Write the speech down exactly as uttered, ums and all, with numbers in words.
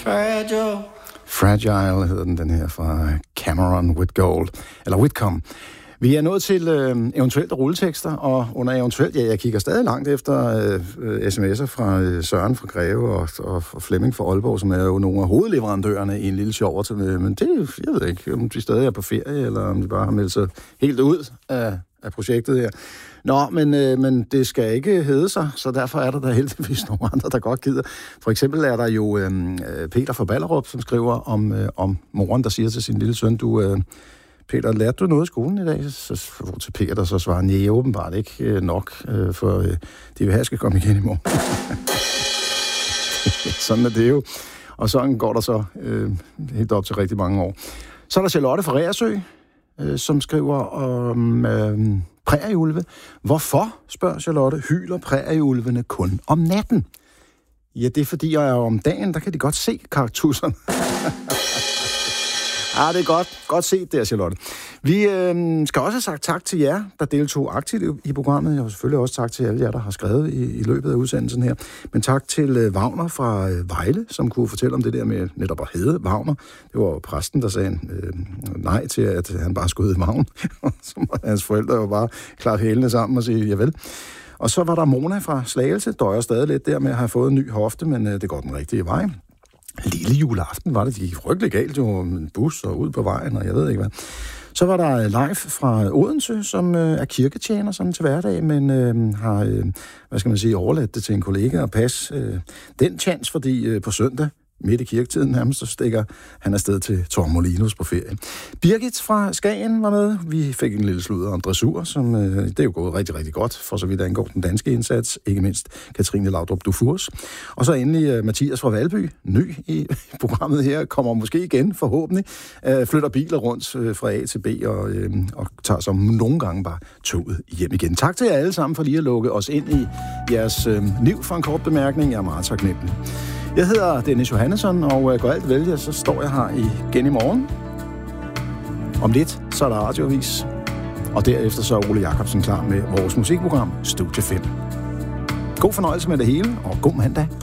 Fragile. Fragile hedder den, den her fra Cameron Whitgold, eller Whitcomb. Vi er nået til øh, eventuelt rulletekster, og under eventuelt, ja, jeg kigger stadig langt efter øh, sms'er fra øh, Søren fra Greve og, og, og Flemming fra Aalborg, som er jo nogle af hovedleverandørerne i en lille sjov til med, men det er jo, jeg ved ikke, om de stadig er på ferie, eller om de bare har meldt sig helt ud af, af projektet her. Nå, men, øh, men det skal ikke hedde sig, så derfor er der da heldigvis nogle andre, der godt gider. For eksempel er der jo øh, Peter fra Ballerup, som skriver om, øh, om moren, der siger til sin lille søn, du... Øh, Peter, lærte du noget i skolen i dag? Så hvor til Peter så svarer, nej, åbenbart ikke øh, nok, øh, for øh, de vil have, skal komme igen i morgen. Sådan er det jo. Og sådan går der så øh, helt op til rigtig mange år. Så er der Charlotte fra Reersø, øh, som skriver om øh, prærieulve. Hvorfor, spørger Charlotte, hyler prærieulvene kun om natten? Ja, det er fordi, jeg er om dagen, der kan de godt se kaktusserne. Ah, det er godt. Godt set der, Charlotte. Vi øh, skal også have sagt tak til jer, der deltog aktivt i programmet. Jeg har selvfølgelig også tak til alle jer, der har skrevet i, i løbet af udsendelsen her. Men tak til øh, Wagner fra øh, Vejle, som kunne fortælle om det der med netop at hedde Wagner. Det var præsten, der sagde øh, nej til, at han bare skulle hedde Wagner. Så var hans forældre jo bare klart hælene sammen og sige, javel. Og så var der Mona fra Slagelse, døjer stadig lidt der med at have fået en ny hofte, men øh, det går den rigtige vej. Lille juleaften var det, de gik frygtelig galt, jo en bus og ud på vejen, og jeg ved ikke hvad. Så var der Leif fra Odense, som øh, er kirketjener sådan til hverdag, men øh, har, øh, hvad skal man sige, overladt det til en kollega at passe øh, den chance, fordi øh, på søndag, midt i kirketiden nærmest, så stikker han afsted til Torremolinos på ferie. Birgit fra Skagen var med. Vi fik en lille sludder om dressur, som øh, det er jo gået rigtig, rigtig godt, for så vidt angår den danske indsats. Ikke mindst Katrine Laudrup Dufurs. Og så endelig øh, Mathias fra Valby, ny i programmet her, kommer måske igen, forhåbentlig. Øh, flytter biler rundt øh, fra A til B og, øh, og tager som nogle gange bare toget hjem igen. Tak til jer alle sammen for lige at lukke os ind i jeres øh, liv for en kort bemærkning. Jeg er meget taknemmelig. Jeg hedder Dennis Johannesson, og går alt vel, så står jeg her igen i morgen. Om lidt, så er der radioavis. Og derefter så er Ole Jacobsen klar med vores musikprogram, Studie fem. God fornøjelse med det hele, og god mandag.